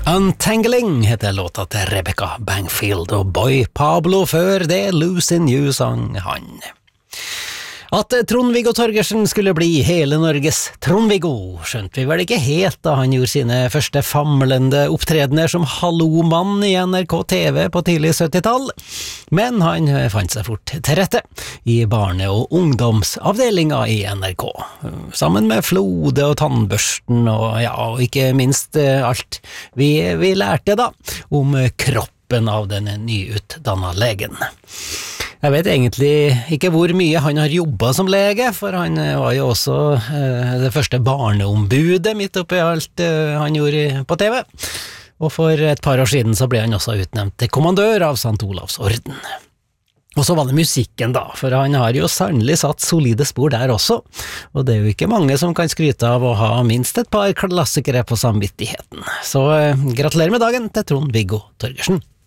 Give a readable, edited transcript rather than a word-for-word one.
Untangling heter låta til Rebecca Bangfield, og Boy Pablo før det Losing You sang han. At Trond-Viggo Torgersen skulle bli hele Norges Trond-Viggo, skjønte vi vel ikke helt da han gjorde sine første famlende opptredener som hallomann i NRK TV på tidlig 70-tall, men han fant seg fort til rette i barne- og ungdomsavdelinga i NRK, sammen med Flode og Tannbørsten og og ikke minst alt vi lærte da om kroppen av den nyutdanna legen. Jeg vet egentlig ikke hvor mye han har jobbet som lege, for han var jo også det første barneombudet midt oppi alt han gjorde på TV. Og for et par år siden så ble han også utnevnt til kommandør av St. Olavs orden. Og så var det musikken da, for han har jo sannelig satt solide spor der også, og det er jo ikke mange som kan skryte av å ha minst et par klassikere på samvittigheten. Så gratulerer med dagen til Trond-Viggo Torgersen.